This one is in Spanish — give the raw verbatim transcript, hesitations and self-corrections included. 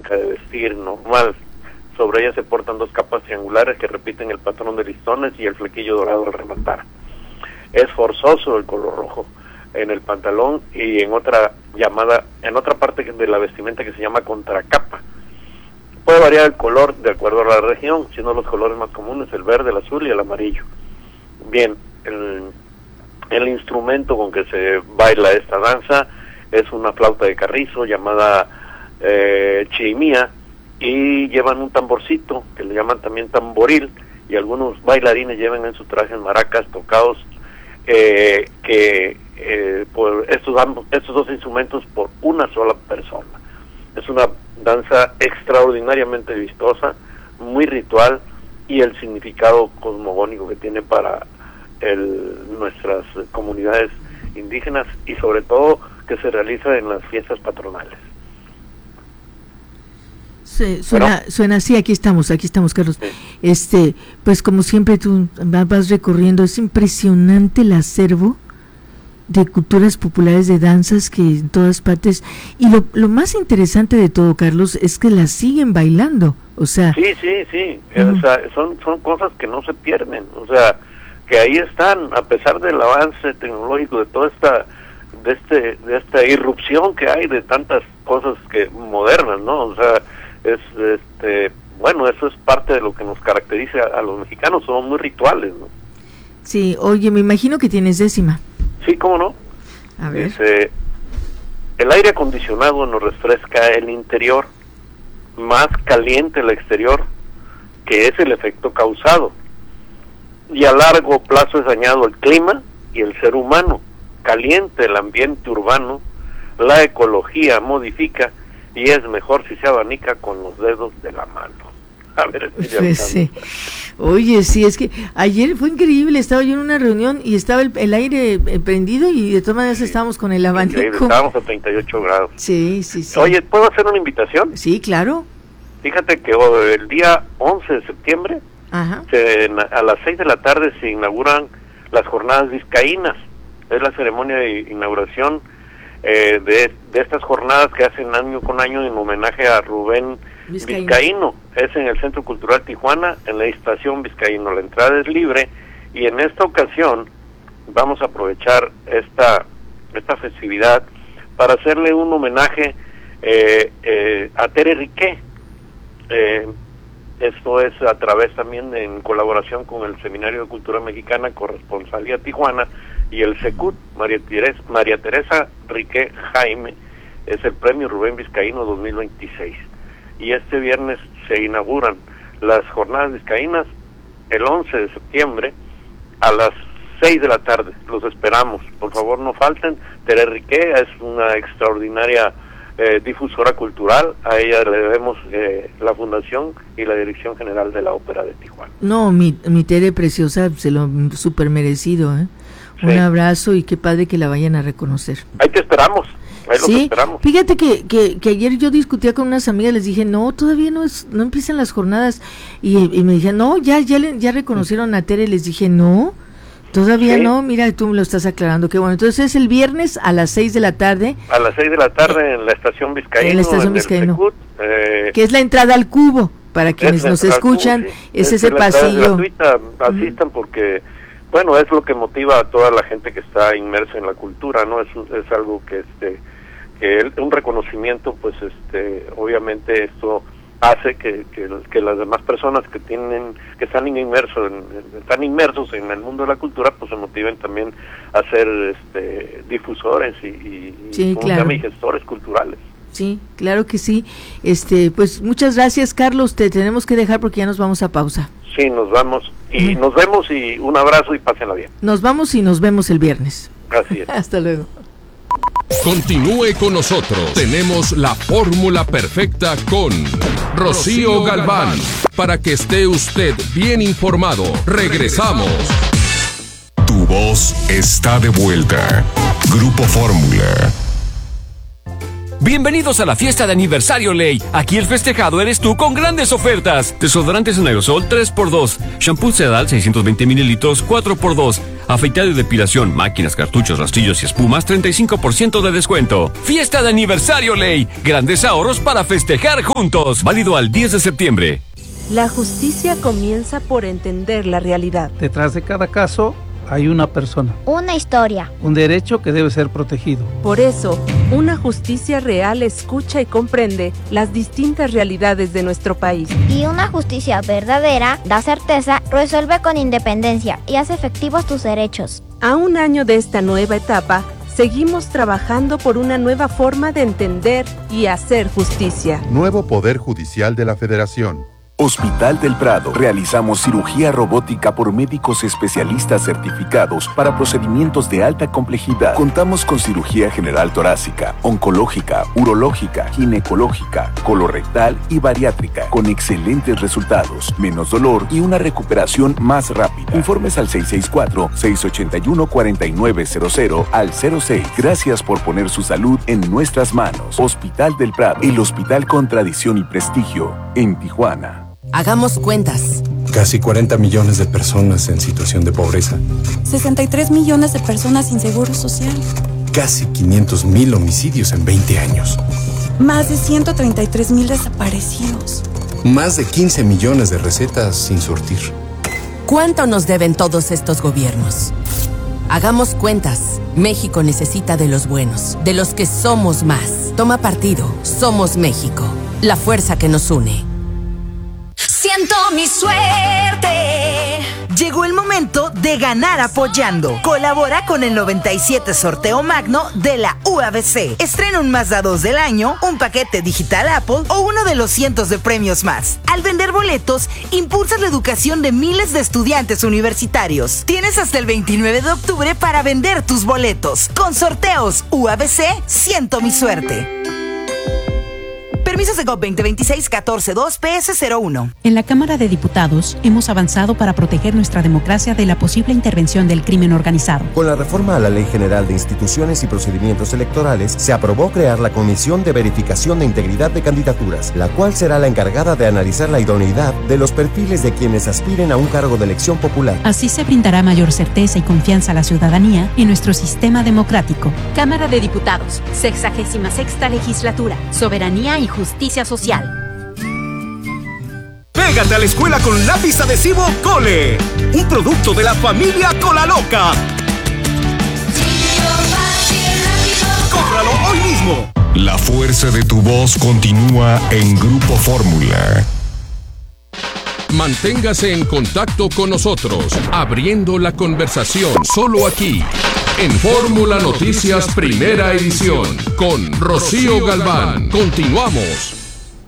blanca de vestir normal. Sobre ella se portan dos capas triangulares que repiten el patrón de listones y el flequillo dorado al rematar. Es forzoso el color rojo en el pantalón y en otra llamada, en otra parte de la vestimenta que se llama contracapa. Puede variar el color de acuerdo a la región, siendo los colores más comunes el verde, el azul y el amarillo. Bien, el, el instrumento con que se baila esta danza es una flauta de carrizo llamada eh, chirimía, y llevan un tamborcito que le llaman también tamboril, y algunos bailarines llevan en su traje maracas tocados eh, que eh, por estos ambos, estos dos instrumentos por una sola persona. Es una danza extraordinariamente vistosa, muy ritual, y el significado cosmogónico que tiene para el, nuestras comunidades indígenas, y sobre todo que se realiza en las fiestas patronales. Sí, suena, ¿Pero? suena así, aquí estamos, aquí estamos, Carlos. Sí. Este, pues como siempre tú vas recorriendo, es impresionante el acervo de culturas populares, de danzas que en todas partes, y lo, lo más interesante de todo, Carlos, es que las siguen bailando, o sea... Sí, sí, sí, uh-huh. o sea, son, son cosas que no se pierden, o sea, que ahí están, a pesar del avance tecnológico, de toda esta, de este, de esta irrupción que hay de tantas cosas que modernas, ¿no? O sea, es, este, bueno, eso es parte de lo que nos caracteriza a los mexicanos, somos muy rituales, ¿no? Sí, oye, me imagino que tienes décima. Sí, ¿cómo no? A ver. Dice, el aire acondicionado nos refresca el interior, más caliente el exterior, que es el efecto causado, y a largo plazo es dañado el clima y el ser humano, caliente el ambiente urbano, la ecología modifica, y es mejor si se abanica con los dedos de la mano. A ver, pues sí. Oye, sí, es que ayer fue increíble, estaba yo en una reunión y estaba el, el aire prendido y de todas maneras sí, estábamos con el abanico. Estábamos a treinta y ocho grados. Sí, sí, sí. Oye, ¿puedo hacer una invitación? Sí, claro. Fíjate que oh, el día once de septiembre, Ajá. Se, a las seis de la tarde se inauguran las jornadas vizcaínas. Es la ceremonia de inauguración eh, de, de estas jornadas que hacen año con año en homenaje a Rubén Vizcaíno. Vizcaíno. Es en el Centro Cultural Tijuana, en la estación Vizcaíno. La entrada es libre, y en esta ocasión vamos a aprovechar esta esta festividad para hacerle un homenaje eh, eh, a Tere Riqué. Eh, esto es a través también en colaboración con el Seminario de Cultura Mexicana, Corresponsalía Tijuana, y el SECUT. María Teresa, María Teresa Riqué Jaime es el premio Rubén Vizcaíno dos mil veintiséis. Y este viernes se inauguran las jornadas vizcaínas el once de septiembre a las seis de la tarde. Los esperamos, por favor no falten. Tere Riqué es una extraordinaria eh, difusora cultural, a ella le debemos eh, la fundación y la dirección general de la Ópera de Tijuana. No, mi, mi Tere preciosa, se lo súper merecido, ¿eh? Sí. Un abrazo, y qué padre que la vayan a reconocer. Ahí te esperamos. Ahí sí, los esperamos. Fíjate que, que, que ayer yo discutía con unas amigas, les dije, no, todavía no es, no empiezan las jornadas, y, y me dijeron, no, ya, ya, ya reconocieron a Tere, les dije, no, todavía sí. no, mira, tú me lo estás aclarando, qué bueno. Entonces es el viernes a las seis de la tarde. A las seis de la tarde en la estación Vizcaíno. En la estación Vizcaíno. Secut, eh, que es la entrada al cubo, para quienes nos escuchan, cubo, sí. es, es ese pasillo. Es gratuita, asistan, uh-huh. porque... Bueno, es lo que motiva a toda la gente que está inmersa en la cultura, ¿no? Es, es algo que, este, que el, un reconocimiento, pues, este, obviamente esto hace que, que, que las demás personas que tienen, que están inmersos, en, están inmersos en el mundo de la cultura, pues se motiven también a ser, este, difusores y, y, sí, claro. llama, y gestores culturales. Sí, claro que sí. Este, pues muchas gracias, Carlos. Te tenemos que dejar porque ya nos vamos a pausa. Sí, nos vamos y uh-huh. nos vemos, y un abrazo y pásenla bien. Nos vamos y nos vemos el viernes. Así es. Hasta luego. Continúe con nosotros. Tenemos la fórmula perfecta con Rocío Galván, para que esté usted bien informado. Regresamos. Tu voz está de vuelta. Grupo Fórmula. Bienvenidos a la fiesta de aniversario Ley. Aquí el festejado eres tú con grandes ofertas. Desodorantes en aerosol tres por dos. Shampoo Sedal seiscientos veinte mililitros cuatro por dos. Afeitado y depilación, máquinas, cartuchos, rastrillos y espumas treinta y cinco por ciento de descuento. Fiesta de aniversario Ley. Grandes ahorros para festejar juntos. Válido al diez de septiembre. La justicia comienza por entender la realidad. Detrás de cada caso hay una persona. Una historia. Un derecho que debe ser protegido. Por eso, una justicia real escucha y comprende las distintas realidades de nuestro país. Y una justicia verdadera da certeza, resuelve con independencia y hace efectivos tus derechos. A un año de esta nueva etapa, seguimos trabajando por una nueva forma de entender y hacer justicia. Nuevo Poder Judicial de la Federación. Hospital del Prado. Realizamos cirugía robótica por médicos especialistas certificados para procedimientos de alta complejidad. Contamos con cirugía general torácica, oncológica, urológica, ginecológica, colorectal y bariátrica, con excelentes resultados, menos dolor y una recuperación más rápida. Informes al seis seis cuatro, seis ocho uno, cuatro nueve cero cero al cero seis. Gracias por poner su salud en nuestras manos. Hospital del Prado, el hospital con tradición y prestigio en Tijuana. Hagamos cuentas. Casi cuarenta millones de personas en situación de pobreza. sesenta y tres millones de personas sin seguro social. Casi quinientos mil homicidios en veinte años. Más de ciento treinta y tres mil desaparecidos. Más de quince millones de recetas sin surtir. ¿Cuánto nos deben todos estos gobiernos? Hagamos cuentas. México necesita de los buenos, de los que somos más. Toma partido. Somos México. La fuerza que nos une. Siento mi suerte. Llegó el momento de ganar apoyando. Colabora con el noventa y siete Sorteo Magno de la U A B C. Estrena un Mazda dos del año, un paquete digital Apple o uno de los cientos de premios más. Al vender boletos, impulsas la educación de miles de estudiantes universitarios. Tienes hasta el veintinueve de octubre para vender tus boletos. Con sorteos U A B C, siento mi suerte. Permisos de G O P veinte veintiséis catorce dos P S cero uno. En la Cámara de Diputados hemos avanzado para proteger nuestra democracia de la posible intervención del crimen organizado. Con la reforma a la Ley General de Instituciones y Procedimientos Electorales, se aprobó crear la Comisión de Verificación de Integridad de Candidaturas, la cual será la encargada de analizar la idoneidad de los perfiles de quienes aspiren a un cargo de elección popular. Así se brindará mayor certeza y confianza a la ciudadanía en nuestro sistema democrático. Cámara de Diputados, sexagésima sexta legislatura, soberanía y justicia social. Pégate a la escuela con lápiz adhesivo Cole, un producto de la familia Cola Loca. ¡Cómpralo hoy mismo! La fuerza de tu voz continúa en Grupo Fórmula. Manténgase en contacto con nosotros, abriendo la conversación solo aquí, en Fórmula Noticias Primera Edición, con Rocío Galván. Continuamos.